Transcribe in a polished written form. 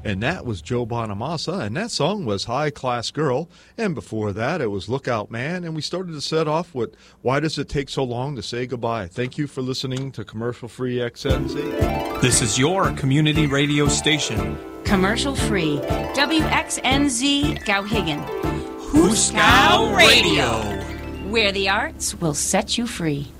and that was Joe Bonamassa, and that song was High Class Girl, and before that it was Lookout Man, and we started to set off with Why Does It Take So Long to Say Goodbye. Thank you for listening to Commercial Free XNZ. This is your community radio station. Commercial free. WXNZ Gowhigan. Hooskow Radio. Where the arts will set you free.